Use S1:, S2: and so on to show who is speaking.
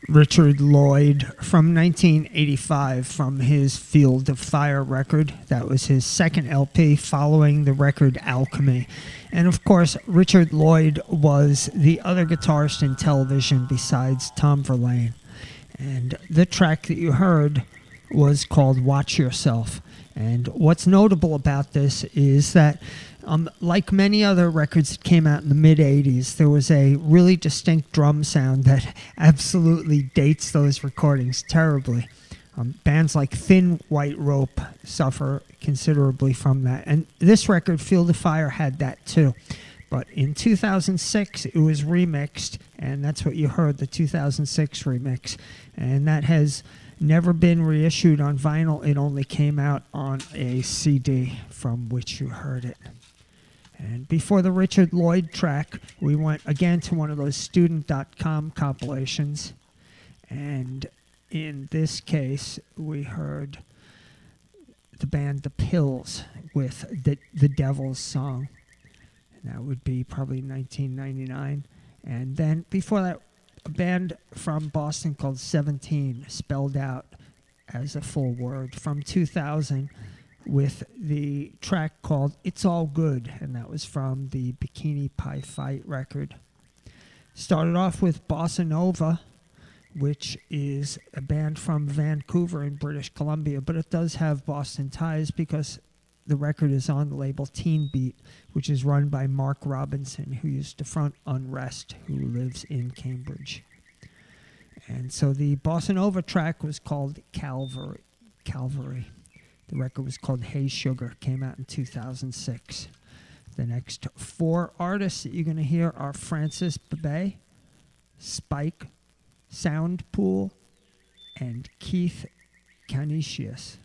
S1: Richard Lloyd from 1985 from his Field of Fire record. That was his second LP following the record Alchemy. And of course, Richard Lloyd was the other guitarist in Television besides Tom Verlaine. And the track that you heard was called Watch Yourself. And what's notable about this is that like many other records that came out in the mid-'80s, there was a really distinct drum sound that absolutely dates those recordings terribly. Bands like Thin White Rope suffer considerably from that. And this record, Field of Fire, had that too. But in 2006, it was remixed, and that's what you heard, the 2006 remix. And that has never been reissued on vinyl. It only came out on a CD from which you heard it. And before the Richard Lloyd track, we went again to one of those student.com compilations. And in this case, we heard the band The Pills with the Devil's Song. And that would be probably 1999. And then before that, a band from Boston called 17, spelled out as a full word, from 2000, with the track called It's All Good, and that was from the Bikini Pie Fight record. Started off with Bossa Nova, which is a band from Vancouver in British Columbia, but it does have Boston ties because the record is on the label Teen Beat, which is run by Mark Robinson, who used to front Unrest, who lives in Cambridge. And so the Bossa Nova track was called Calvary. The record was called Hey Sugar, came out in 2006. The next four artists that you're going to hear are Francis Bebey, Spike, Soundpool, and Keith Canisius.